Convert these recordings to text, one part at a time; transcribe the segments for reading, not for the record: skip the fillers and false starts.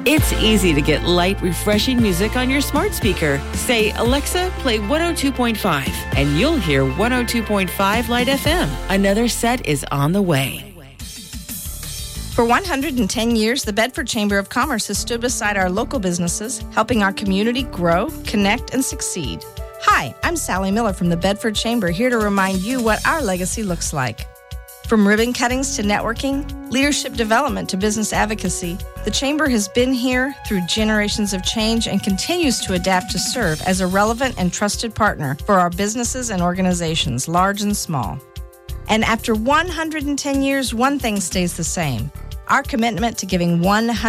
It's easy to get light, refreshing music on your smart speaker. Say, Alexa, play 102.5, and you'll hear 102.5 Light FM. Another set is on the way. For 110 years, the Bedford Chamber of Commerce has stood beside our local businesses, helping our community grow, connect, and succeed. Hi, I'm Sally Miller from the Bedford Chamber, here to remind you what our legacy looks like. From ribbon cuttings to networking, leadership development to business advocacy, the Chamber has been here through generations of change and continues to adapt to serve as a relevant and trusted partner for our businesses and organizations, large and small. And after 110 years, one thing stays the same: our commitment to giving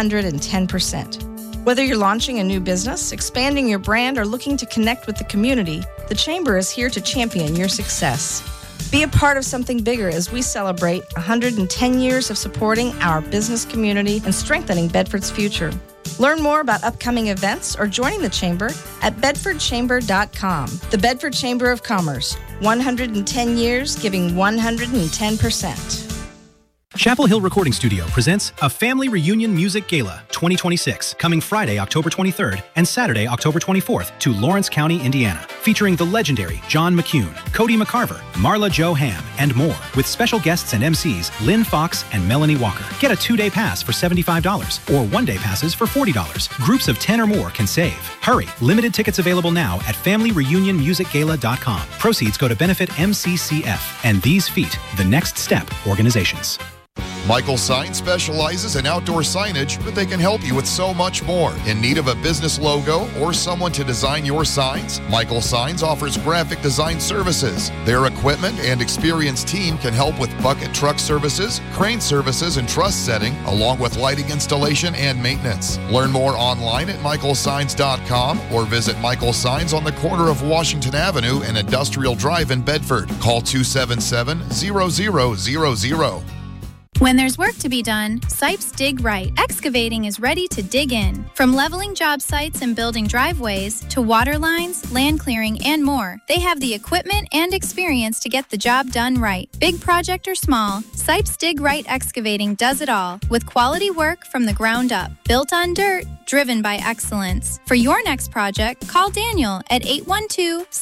110%. Whether you're launching a new business, expanding your brand, or looking to connect with the community, the Chamber is here to champion your success. Be a part of something bigger as we celebrate 110 years of supporting our business community and strengthening Bedford's future. Learn more about upcoming events or joining the Chamber at bedfordchamber.com. The Bedford Chamber of Commerce, 110 years giving 110%. Chapel Hill Recording Studio presents a Family Reunion Music Gala 2026, coming Friday, October 23rd and Saturday, October 24th to Lawrence County, Indiana, featuring the legendary John McCune, Cody McCarver, Marla Jo Ham, and more, with special guests and MCs Lynn Fox and Melanie Walker. Get a 2-day pass for $75 or 1-day passes for $40. Groups of 10 or more can save. Hurry! Limited tickets available now at FamilyReunionMusicGala.com. Proceeds go to benefit MCCF and These Feet, the Next Step organizations. Michael Signs specializes in outdoor signage, but they can help you with so much more. In need of a business logo or someone to design your signs? Michael Signs offers graphic design services. Their equipment and experienced team can help with bucket truck services, crane services, and truss setting, along with lighting installation and maintenance. Learn more online at michaelsigns.com or visit Michael Signs on the corner of Washington Avenue and Industrial Drive in Bedford. Call 277-0000. When there's work to be done, Sipes Dig Right Excavating is ready to dig in. From leveling job sites and building driveways to water lines, land clearing, and more, they have the equipment and experience to get the job done right. Big project or small, Sipes Dig Right Excavating does it all, with quality work from the ground up. Built on dirt, driven by excellence. For your next project, call Daniel at 812